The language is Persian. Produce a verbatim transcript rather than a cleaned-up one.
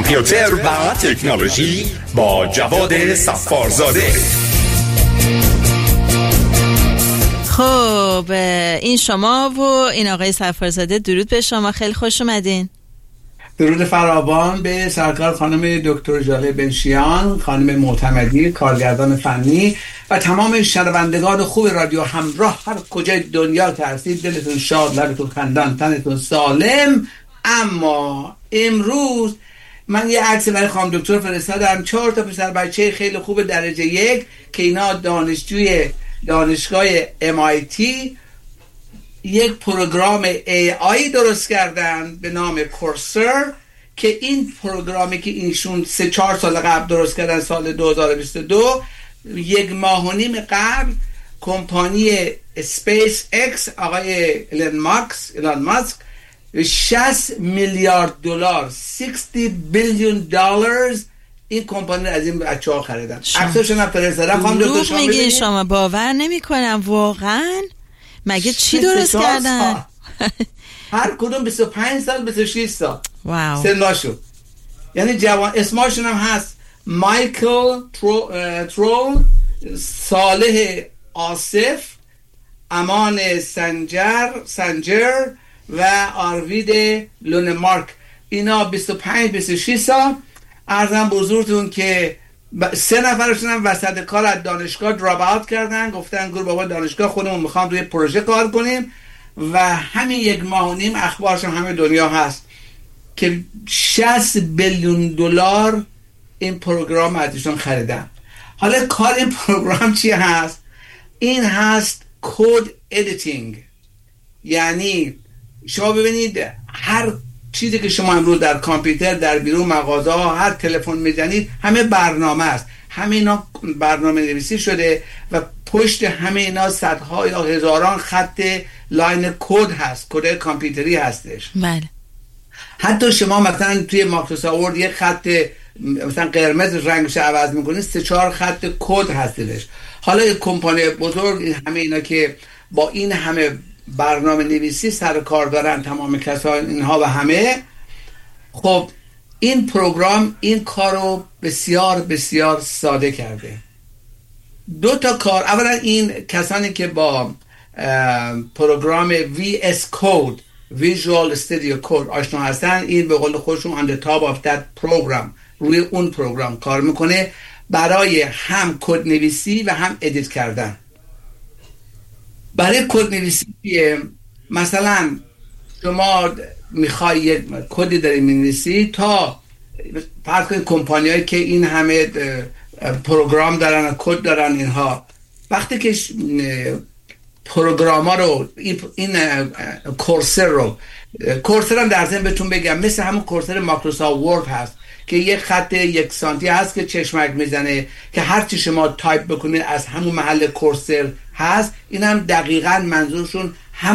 کامپیوتر و تکنولوژی با جواد صفارزاده. خب این شما و این آقای صفارزاده، درود به شما، خیلی خوش اومدین. درود فراوان به سرکار خانم دکتر ژاله بنشیان، خانم معتمدی، کارگردان فنی و تمام شنوندگان خوب رادیو همراه هر کجای دنیا که هستید. دلتون شاد، لبتون خندان، تنتون سالم. اما امروز من یه عکس برای خانم دکتر فرستادم، چهار تا پسر بچه خیلی خوب درجه یک که اینا دانشجوی دانشگاه ام آی تی یک پروگرام ای آی درست کردن به نام کورسر، که این پروگرامی که اینشون سه چهار سال قبل درست کردن، سال دو هزار و بیست و دو، یک ماه و نیم قبل کمپانی اسپیس اکس آقای ایلان ماسک ایلان ماسک شصت میلیارد دلار شصت بیلیون دلار این کمپانی از این بچه‌ها خریدن. عکساشون هم فرستادم. خانم دکتر شما میگین شما باور نمی‌کنم واقعا. مگه چی درست کردن؟ هر کدوم بیست و پنج سال بیست و شش سال واو سنشون، یعنی جوان. اسمشون هم هست مایکل ترو، ترول، صالح آصف، امان سنجر سنجر و آروید لونمارک. اینا بیست و پنج بیست و شش سال. عرضم بزرگتون که سه نفرشون هم وسط کار از دانشگاه دراپ اوت کردن، گفتن گروه بابا دانشگاه خودمون میخوام روی پروژه کار کنیم، و همین یک ماه و نیم اخبارش هم همه دنیا هست که شصت بیلیون دلار این پروگرام ازشون خریدن. حالا کار این پروگرام چی هست؟ این هست کد ادیتینگ. یعنی شما ببینید هر چیزی که شما امروز در کامپیوتر، در بیرون مغازه ها، هر تلفن میزنید، همه برنامه است. همه اینا برنامه نویسی شده و پشت همه اینا صدها یا هزاران خط لاین کد هست، کد کامپیوتری هستش. بله. حتی شما مثلا توی مایکروسافت ورد یک خط مثلا قرمز رنگش عوض میکنید، سه چهار خط کد هستش. حالا یک کمپانی بزرگ همه اینا که با این همه برنامه نویسی سر کار دارن، تمام کسان اینها و همه، خب این پروگرام این کارو بسیار بسیار ساده کرده. دو تا کار. اولا این کسانی که با پروگرام وی اس کود، Visual Studio Code آشنا هستن، این به قول خودشون on the top of that program، روی اون پروگرام کار میکنه برای هم کد نویسی و هم ادیت کردن. برای کد نویسی مثلا شما میخوای یک کدی داری مینویسی، تا فرض کنید کمپانیایی که این همه پروگرام دارن و کد دارن، اینها وقتی که پروگراما رو این کورسر رو کورسر هم در ضمن بهتون بگم مثل همون کورسر مایکروسافت ورد هست که یک خط یک سانتی هست که چشمک میزنه که هر چی شما تایپ بکنید از همون محل کورسر هست. این هم دقیقاً منظورشون